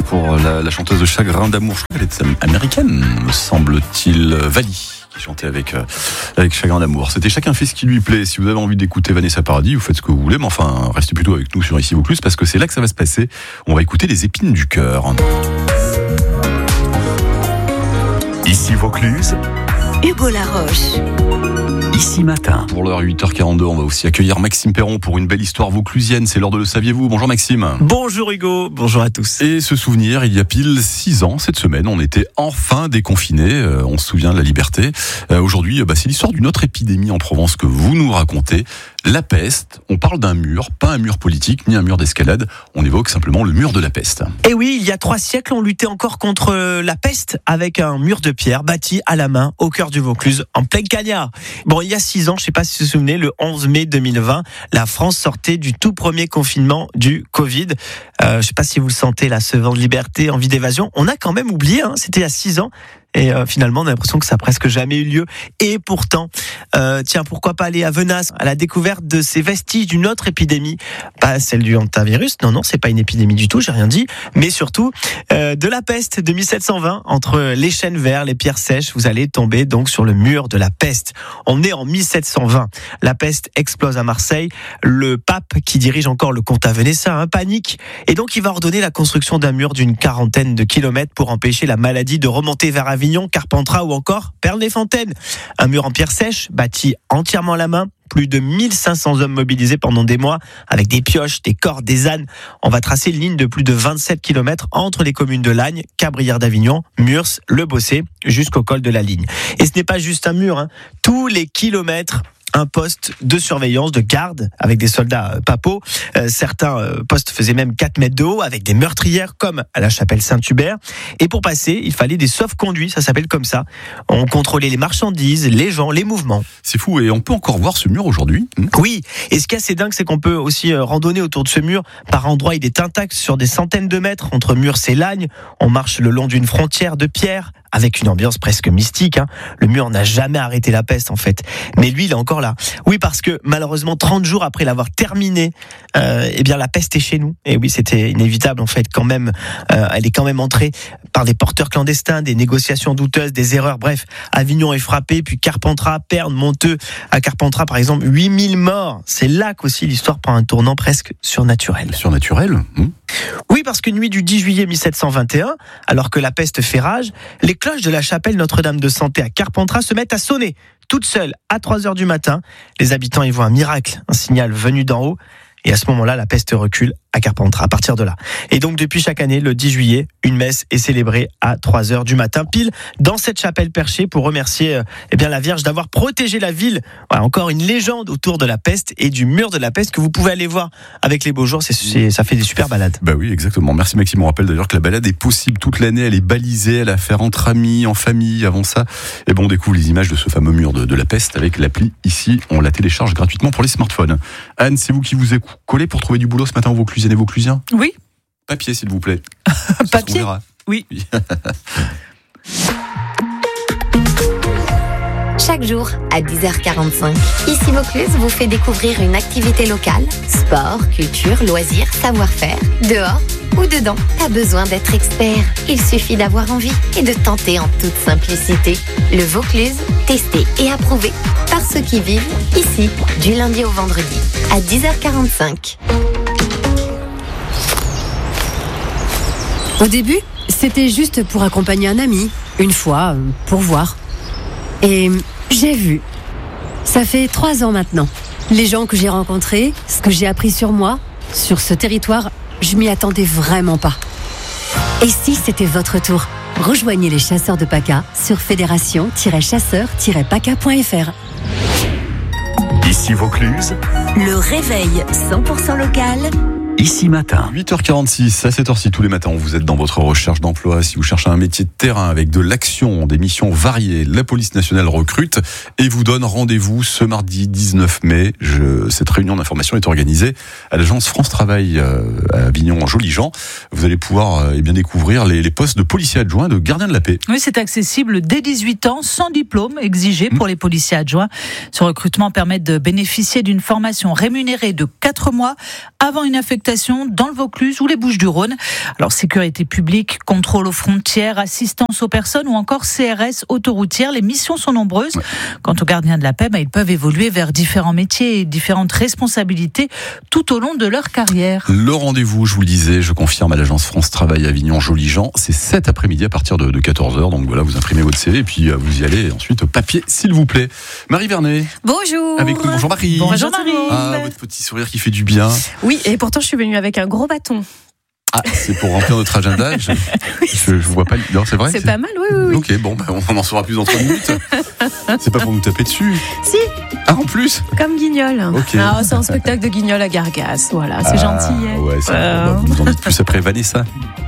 pour la chanteuse de Chagrin d'amour. Je crois qu'elle est américaine, me semble-t-il. Vali, qui chantait avec Chagrin d'amour. C'était Chacun fait ce qui lui plaît. Si vous avez envie d'écouter Vanessa Paradis, vous faites ce que vous voulez, mais enfin, restez plutôt avec nous sur Ici Vaucluse, parce que c'est là que ça va se passer. On va écouter les épines du cœur. Ici Vaucluse, Hugo Laroche. Ici Matin. Pour l'heure 8h42, on va aussi accueillir Maxime Perron pour une belle histoire vauclusienne. C'est l'heure de Le Saviez-vous. Bonjour Maxime. Bonjour Hugo, bonjour à tous. Et ce souvenir, il y a pile 6 ans, cette semaine, on était enfin déconfinés. On se souvient de la liberté. Aujourd'hui, c'est l'histoire d'une autre épidémie en Provence que vous nous racontez. La peste. On parle d'un mur, pas un mur politique, ni un mur d'escalade. On évoque simplement le mur de la peste. Et oui, il y a 3 siècles, on luttait encore contre la peste avec un mur de pierre bâti à la main au cœur du Vaucluse, en plein cagnard. Bon, il y a 6 ans, je ne sais pas si vous vous souvenez, le 11 mai 2020, la France sortait du tout premier confinement du Covid. Je ne sais pas si vous le sentez, là, ce vent de liberté, envie d'évasion. On a quand même oublié, c'était il y a 6 ans. Et finalement, on a l'impression que ça n'a presque jamais eu lieu. Et pourtant, pourquoi pas aller à Venasse à la découverte de ces vestiges d'une autre épidémie, pas celle du hantavirus. Non, c'est pas une épidémie du tout, j'ai rien dit. Mais surtout, de la peste de 1720, entre les chênes verts, les pierres sèches, vous allez tomber donc sur le mur de la peste. On est en 1720. La peste explose à Marseille. Le pape, qui dirige encore le comtat venessin, panique. Et donc, il va ordonner la construction d'un mur d'une 40aine de kilomètres pour empêcher la maladie de remonter vers Avignon, Carpentras ou encore Pernes-les-Fontaines. Un mur en pierre sèche, bâti entièrement à la main. Plus de 1500 hommes mobilisés pendant des mois, avec des pioches, des cordes, des ânes. On va tracer une ligne de plus de 27 km entre les communes de Lagnes, Cabrières d'Avignon, Murs, Le Bossé, jusqu'au col de la Ligne. Et ce n'est pas juste un mur, tous les kilomètres, un poste de surveillance, de garde, avec des soldats papaux. Certains postes faisaient même 4 mètres de haut, avec des meurtrières, comme à la chapelle Saint-Hubert. Et pour passer, il fallait des sauf-conduits, ça s'appelle comme ça. On contrôlait les marchandises, les gens, les mouvements. C'est fou, et on peut encore voir ce mur aujourd'hui. Oui, et ce qui est assez dingue, c'est qu'on peut aussi randonner autour de ce mur. Par endroits, il est intact sur des centaines de mètres, entre Murs et Lagnes. On marche le long d'une frontière de pierre, avec une ambiance presque mystique. Le mur n'a jamais arrêté la peste, en fait. Mais lui, il est encore là. Oui, parce que malheureusement, 30 jours après l'avoir terminé, la peste est chez nous. Et oui, c'était inévitable, en fait, quand même. Elle est quand même entrée par des porteurs clandestins, des négociations douteuses, des erreurs. Bref, Avignon est frappé, puis Carpentras, Pernes, Monteux. À Carpentras, par exemple, 8000 morts. C'est là qu'aussi l'histoire prend un tournant presque surnaturel. Surnaturel Oui, parce qu'une nuit du 10 juillet 1721, alors que la peste fait rage, les cloches de la chapelle Notre-Dame de Santé à Carpentras se mettent à sonner, toutes seules, à 3h du matin. Les habitants y voient un miracle, un signal venu d'en haut. Et à ce moment-là, la peste recule à Carpentras, à partir de là. Et donc, depuis chaque année, le 10 juillet, une messe est célébrée à 3h du matin, pile dans cette chapelle perchée, pour remercier la Vierge d'avoir protégé la ville. Voilà, encore une légende autour de la peste et du mur de la peste que vous pouvez aller voir avec les beaux jours. Ça fait des super balades. Bah oui, exactement. Merci Maxime. On rappelle d'ailleurs que la balade est possible toute l'année. Elle est balisée, elle a à faire entre amis, en famille. Avant ça, on découvre les images de ce fameux mur de la peste avec l'appli Ici. On la télécharge gratuitement pour les smartphones. Anne, c'est vous qui vous êtes collé pour trouver du boulot ce matin au Vauclusiennes et Vauclusiens ? Oui. Papier, s'il vous plaît. Papier ? Oui. Chaque jour, à 10h45, Ici Vaucluse vous fait découvrir une activité locale. Sport, culture, loisirs, savoir-faire, dehors ou dedans. Pas besoin d'être expert, il suffit d'avoir envie et de tenter en toute simplicité. Le Vaucluse, testé et approuvé par ceux qui vivent ici, du lundi au vendredi, à 10h45. Au début, c'était juste pour accompagner un ami, une fois, pour voir. Et j'ai vu. Ça fait 3 ans maintenant. Les gens que j'ai rencontrés, ce que j'ai appris sur moi, sur ce territoire, je m'y attendais vraiment pas. Et si c'était votre tour ? Rejoignez les chasseurs de PACA sur fédération-chasseurs-paca.fr. Ici Vaucluse, Le réveil 100% local. Ici Matin. 8h46, à cette heure-ci tous les matins, vous êtes dans votre recherche d'emploi. Si vous cherchez un métier de terrain avec de l'action, des missions variées, la police nationale recrute et vous donne rendez-vous ce mardi 19 mai. Cette réunion d'information est organisée à l'agence France Travail à Avignon, en Joli-Jean. Vous allez pouvoir découvrir les postes de policiers adjoints, de gardiens de la paix. Oui, c'est accessible dès 18 ans, sans diplôme exigé pour les policiers adjoints. Ce recrutement permet de bénéficier d'une formation rémunérée de 4 mois avant une affectation déportation dans le Vaucluse ou les Bouches-du-Rhône. Alors, sécurité publique, contrôle aux frontières, assistance aux personnes ou encore CRS autoroutière. Les missions sont nombreuses. Ouais. Quant aux gardiens de la paix, ils peuvent évoluer vers différents métiers et différentes responsabilités tout au long de leur carrière. Le rendez-vous, je vous le disais, je confirme à l'agence France Travail Avignon Joly-Jean, c'est cet après-midi à partir de 14h. Donc voilà, vous imprimez votre CV et puis vous y allez ensuite au papier, s'il vous plaît. Marie Vernet. Bonjour. Avec nous, bonjour Marie. Bonjour Marie. Ah, votre petit sourire qui fait du bien. Oui, et pourtant je suis venue avec un gros bâton. Ah, c'est pour remplir notre agenda. Je vois pas. Non, c'est vrai. C'est pas mal, oui. Ok, bon, on en saura plus dans 3 minutes. C'est pas pour nous taper dessus. Si, Ah, en plus. comme Guignol. Ok. Ah, c'est un spectacle de Guignol à Gargas. Voilà, c'est gentil. Hein. Ouais, ça, vous nous en dites plus après Vanessa.